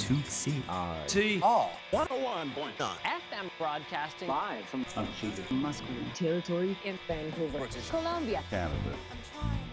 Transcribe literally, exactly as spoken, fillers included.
two C I T R one oh one point nine F M broadcasting live from unceded Musqueam territory in Vancouver, British Columbia, Canada. I'm trying.